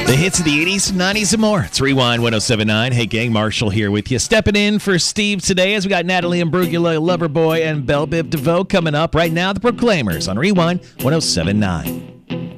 The hits of the 80s, 90s, and more. It's Rewind 1079. Hey, gang, Marshall here with you. Stepping in for Steve today as we got Natalie Imbruglia, Loverboy, and Belle Biv DeVoe coming up. Right now, the Proclaimers on Rewind 1079.